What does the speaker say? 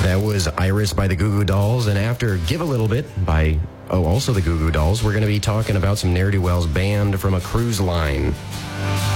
That was Iris by the Goo Goo Dolls. And after Give a Little Bit by, also the Goo Goo Dolls, we're going to be talking about some ne'er-do-wells banned from a cruise line.